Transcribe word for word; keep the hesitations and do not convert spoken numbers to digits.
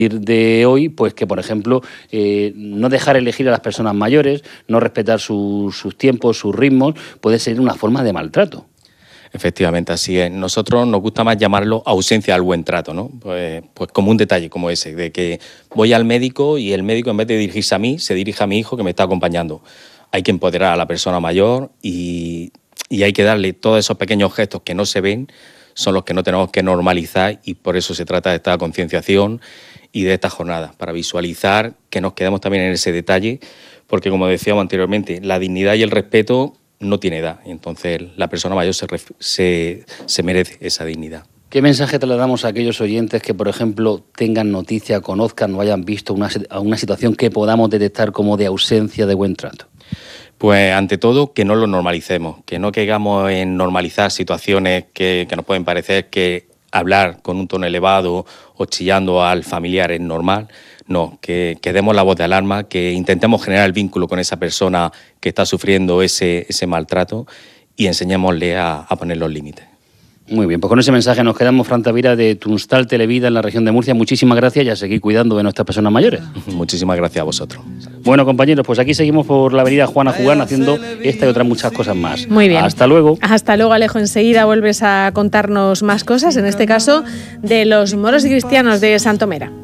de hoy, pues que, por ejemplo, eh, no dejar elegir a las personas mayores, no respetar su, sus tiempos, sus ritmos, puede ser una forma de maltrato. Efectivamente, así es. Nosotros nos gusta más llamarlo ausencia al buen trato, ¿no? Pues, pues como un detalle como ese, de que voy al médico y el médico, en vez de dirigirse a mí, se dirige a mi hijo que me está acompañando. Hay que empoderar a la persona mayor y, y hay que darle todos esos pequeños gestos que no se ven, son los que no tenemos que normalizar, y por eso se trata de esta concienciación y de esta jornada, para visualizar que nos quedemos también en ese detalle, porque como decíamos anteriormente, la dignidad y el respeto no tiene edad, entonces la persona mayor se, se, se merece esa dignidad. ¿Qué mensaje trasladamos a aquellos oyentes que, por ejemplo, tengan noticia, conozcan o hayan visto una, una situación que podamos detectar como de ausencia de buen trato? Pues ante todo que no lo normalicemos, que no caigamos en normalizar situaciones que, que nos pueden parecer que hablar con un tono elevado o chillando al familiar es normal. No, que, que demos la voz de alarma, que intentemos generar el vínculo con esa persona que está sufriendo ese, ese maltrato y enseñémosle a, a poner los límites. Muy bien, pues con ese mensaje nos quedamos. Fran Tavira, de Tunstal Televida, en la región de Murcia. Muchísimas gracias y a seguir cuidando de nuestras personas mayores. Muchísimas gracias a vosotros. Bueno, compañeros, pues aquí seguimos por la avenida Juana Jugán haciendo esta y otras muchas cosas más. Muy bien. Hasta luego. Hasta luego, Alejo. Enseguida vuelves a contarnos más cosas, en este caso de los moros y cristianos de Santomera.